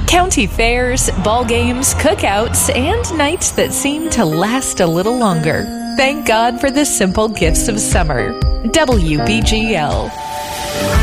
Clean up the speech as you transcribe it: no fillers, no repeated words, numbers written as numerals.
County fairs, ball games, cookouts, and nights that seem to last a little longer. Thank God for the simple gifts of summer. WBGL.